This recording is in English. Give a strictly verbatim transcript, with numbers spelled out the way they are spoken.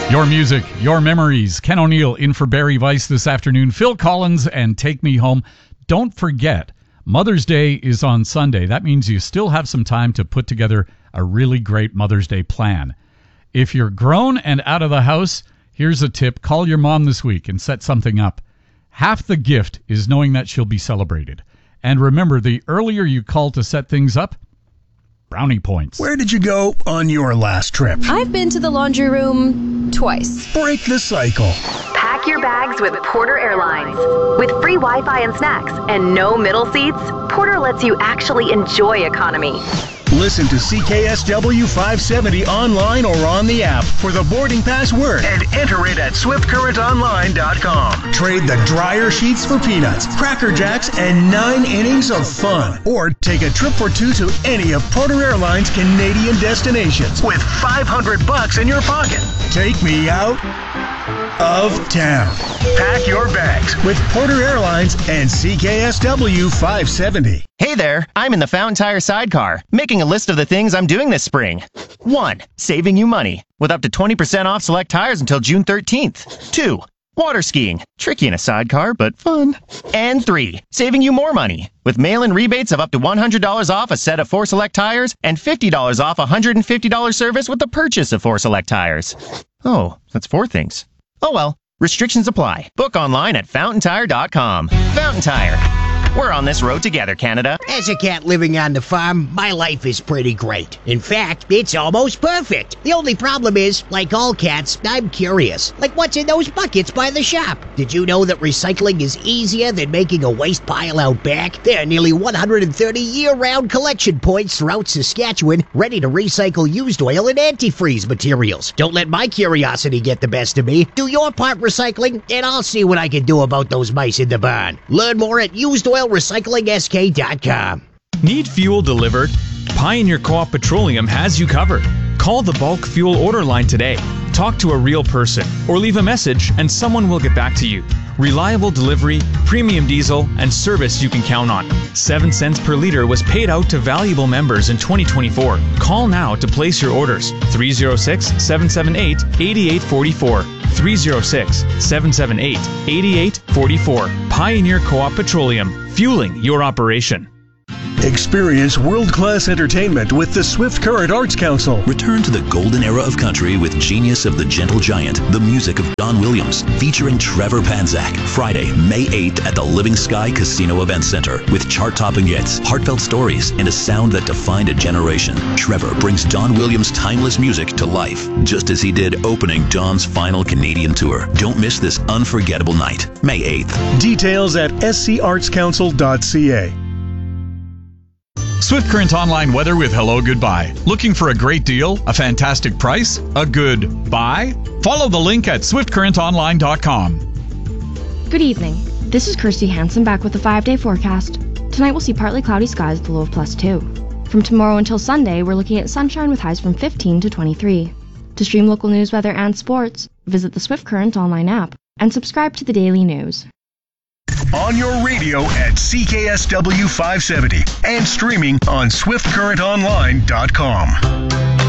Your music, your memories. Ken O'Neill in for Barry Weiss this afternoon. Phil Collins and Take Me Home. Don't forget, Mother's Day is on Sunday. That means you still have some time to put together a really great Mother's Day plan. If you're grown and out of the house, here's a tip. Call your mom this week and set something up. Half the gift is knowing that she'll be celebrated. And remember, the earlier you call to set things up, brownie points. Where did you go on your last trip? I've been to the laundry room twice. Break the cycle. Pack your bags with Porter Airlines. With free Wi-Fi and snacks and no middle seats, Porter lets you actually enjoy economy. Listen to C K S W five seventy online or on the app for the boarding pass word and enter it at swift current online dot com. Trade the dryer sheets for peanuts, Cracker Jacks, and nine innings of fun. Or take a trip or two to any of Porter Airlines' Canadian destinations with five hundred bucks in your pocket. Take me out of town. Pack your bags with Porter Airlines and C K S W five seventy. Hey there, I'm in the Fountain Tire sidecar, making a list of the things I'm doing this spring. One, saving you money, with up to twenty percent off select tires until June thirteenth. Two, water skiing, tricky in a sidecar, but fun. And three, saving you more money, with mail-in rebates of up to one hundred dollars off a set of four select tires and fifty dollars off a one hundred fifty dollars service with the purchase of four select tires. Oh, that's four things. Oh well, restrictions apply. Book online at fountain tire dot com. Fountain Tire. We're on this road together, Canada. As a cat living on the farm, my life is pretty great. In fact, it's almost perfect. The only problem is, like all cats, I'm curious. Like what's in those buckets by the shop? Did you know that recycling is easier than making a waste pile out back? There are nearly one hundred thirty year-round collection points throughout Saskatchewan ready to recycle used oil and antifreeze materials. Don't let my curiosity get the best of me. Do your part recycling, and I'll see what I can do about those mice in the barn. Learn more at used oil recycling s k dot com. Need fuel delivered? Pioneer Co-op Petroleum has you covered. Call the bulk fuel order line today. Talk to a real person or leave a message and someone will get back to you. Reliable delivery, premium diesel, and service you can count on. Seven cents per liter was paid out to valuable members in twenty twenty-four. Call now to place your orders. three oh six, seven seven eight, eight eight four four. three oh six, seven seven eight, eight eight four four. Pioneer Co-op Petroleum, fueling your operation. Experience world-class entertainment with the Swift Current Arts Council. Return to the golden era of country with Genius of the Gentle Giant, the music of Don Williams, featuring Trevor Panzak. Friday, May eighth at the Living Sky Casino Event Center with chart-topping hits, heartfelt stories, and a sound that defined a generation. Trevor brings Don Williams' timeless music to life, just as he did opening Don's final Canadian tour. Don't miss this unforgettable night, May eighth. Details at s c arts council dot c a. Swift Current Online weather with Hello Goodbye. Looking for a great deal? A fantastic price? A good buy? Follow the link at swift current online dot com. Good evening. This is Kirsty Hansen back with the five-day forecast. Tonight we'll see partly cloudy skies with a low of plus two. From tomorrow until Sunday, we're looking at sunshine with highs from fifteen to twenty-three. To stream local news, weather, and sports, visit the Swift Current Online app and subscribe to the daily news. On your radio at C K S W five seventy and streaming on swift current online dot com.